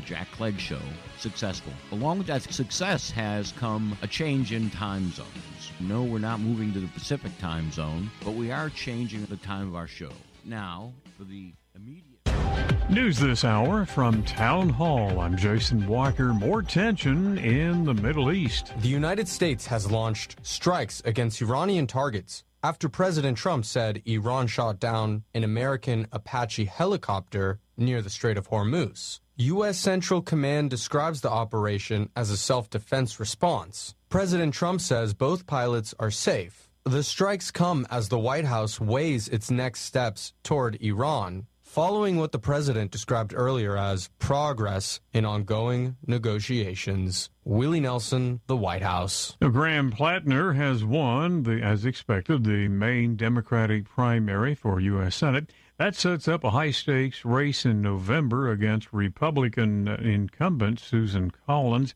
Jack Clegg Show successful. Along with that success has come a change in time zones. No, we're not moving to the Pacific time zone, but we are changing the time of our show. Now, for the immediate... News this hour from Town Hall. I'm Jason Walker. More tension in the Middle East. The United States has launched strikes against Iranian targets after President Trump said Iran shot down an American Apache helicopter near the Strait of Hormuz. U.S. Central Command describes the operation as a self-defense response. President Trump says both pilots are safe. The strikes come as the White House weighs its next steps toward Iran, following what the president described earlier as progress in ongoing negotiations. Willie Nelson, the White House. Graham Plattner has won, as expected, the Maine Democratic primary for U.S. Senate. That sets up a high-stakes race in November against Republican incumbent Susan Collins.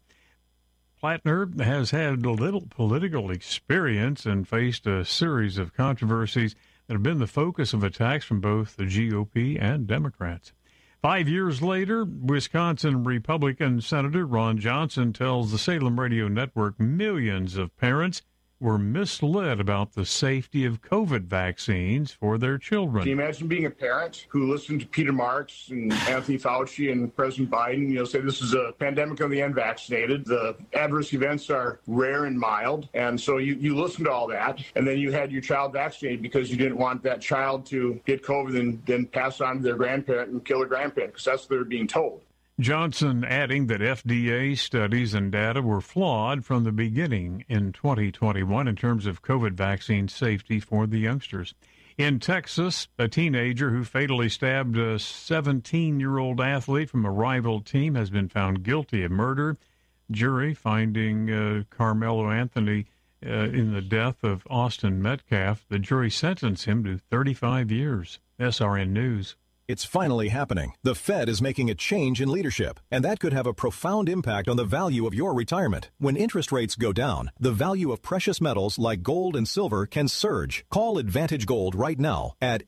Plattner has had little political experience and faced a series of controversies that have been the focus of attacks from both the GOP and Democrats. 5 years later, Wisconsin Republican Senator Ron Johnson tells the Salem Radio Network millions of parents were misled about the safety of COVID vaccines for their children. Can you imagine being a parent who listened to Peter Marks and Anthony Fauci and President Biden, say this is a pandemic of the unvaccinated. The adverse events are rare and mild. And so you listen to all that. And then you had your child vaccinated because you didn't want that child to get COVID and then pass it on to their grandparent and kill their grandparent, because that's what they're being told. Johnson adding that FDA studies and data were flawed from the beginning in 2021 in terms of COVID vaccine safety for the youngsters. In Texas, a teenager who fatally stabbed a 17-year-old athlete from a rival team has been found guilty of murder. Jury finding Carmelo Anthony in the death of Austin Metcalf. The jury sentenced him to 35 years. SRN News. It's finally happening. The Fed is making a change in leadership, and that could have a profound impact on the value of your retirement. When interest rates go down, the value of precious metals like gold and silver can surge. Call Advantage Gold right now at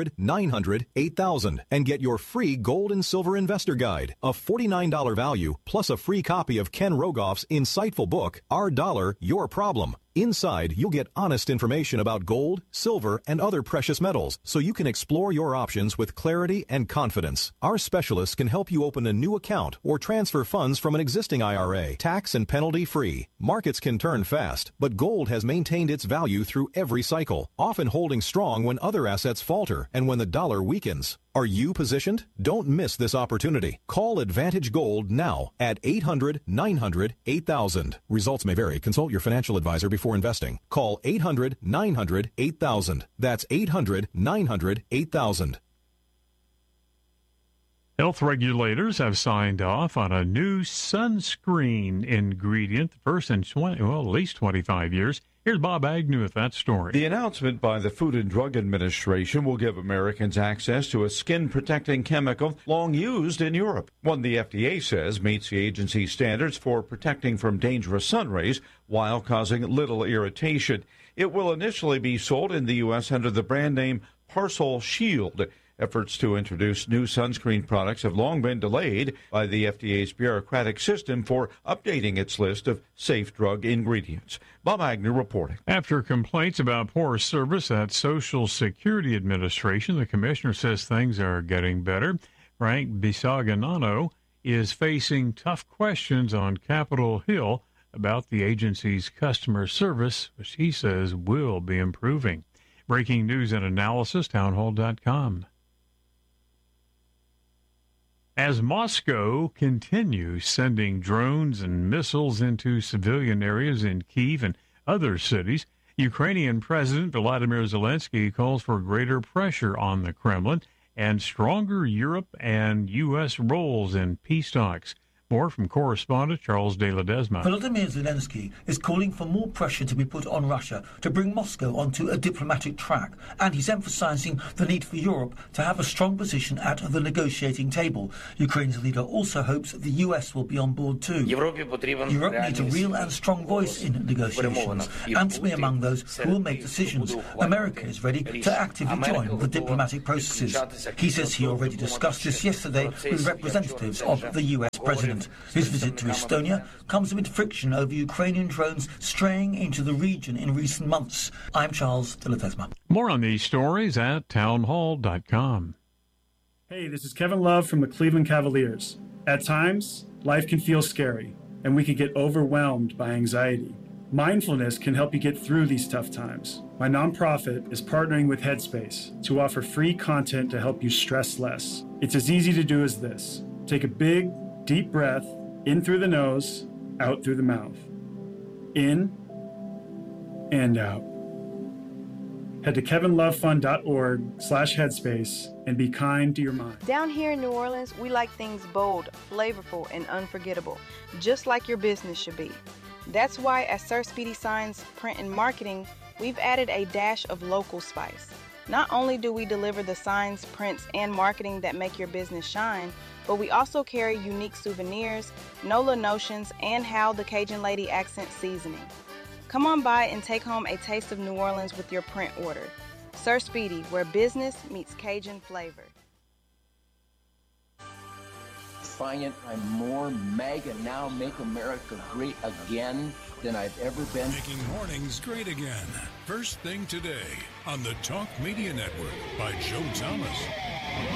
800-900-8000 and get your free gold and silver investor guide, a $49 value, plus a free copy of Ken Rogoff's insightful book, Our Dollar, Your Problem. Inside, you'll get honest information about gold, silver, and other precious metals, so you can explore your options with clarity and confidence. Our specialists can help you open a new account or transfer funds from an existing IRA, tax and penalty free. Markets can turn fast, but gold has maintained its value through every cycle, often holding strong when other assets falter and when the dollar weakens. Are you positioned? Don't miss this opportunity. Call Advantage Gold now at 800-900-8000. Results may vary. Consult your financial advisor before investing. Call 800-900-8000. That's 800-900-8000. Health regulators have signed off on a new sunscreen ingredient, the first in at least 25 years. Here's Bob Agnew with that story. The announcement by the Food and Drug Administration will give Americans access to a skin-protecting chemical long used in Europe. One the FDA says meets the agency's standards for protecting from dangerous sun rays while causing little irritation. It will initially be sold in the U.S. under the brand name Parsol Shield. Efforts to introduce new sunscreen products have long been delayed by the FDA's bureaucratic system for updating its list of safe drug ingredients. Bob Agnew reporting. After complaints about poor service at Social Security Administration, the commissioner says things are getting better. Frank Bisagnano is facing tough questions on Capitol Hill about the agency's customer service, which he says will be improving. Breaking news and analysis, townhall.com. As Moscow continues sending drones and missiles into civilian areas in Kyiv and other cities, Ukrainian President Volodymyr Zelensky calls for greater pressure on the Kremlin and stronger Europe and U.S. roles in peace talks. More from correspondent Charles de Ledesma. Volodymyr Zelensky is calling for more pressure to be put on Russia to bring Moscow onto a diplomatic track, and he's emphasizing the need for Europe to have a strong position at the negotiating table. Ukraine's leader also hopes the US will be on board too. Europe needs a real and strong voice in negotiations, and to be among those who will make decisions. America is ready to actively join the diplomatic processes. He says he already discussed this yesterday with representatives of the US president. His visit to Estonia comes amid friction over Ukrainian drones straying into the region in recent months. I'm Charles de Ledesma. More on these stories at townhall.com. Hey, this is Kevin Love from the Cleveland Cavaliers. At times, life can feel scary, and we can get overwhelmed by anxiety. Mindfulness can help you get through these tough times. My nonprofit is partnering with Headspace to offer free content to help you stress less. It's as easy to do as this. Take a big, deep breath, in through the nose, out through the mouth. In and out. Head to kevinlovefund.org/headspace and be kind to your mind. Down here in New Orleans, we like things bold, flavorful, and unforgettable, just like your business should be. That's why at Sir Speedy Signs Print and Marketing, we've added a dash of local spice. Not only do we deliver the signs, prints, and marketing that make your business shine, but we also carry unique souvenirs, NOLA notions, and How the Cajun Lady accent seasoning. Come on by and take home a taste of New Orleans with your print order. Sir Speedy, where business meets Cajun flavor. Defiant, I'm more MAGA now, make America great again than I've ever been. Making mornings great again. First thing today on the Talk Media Network by Joe Thomas.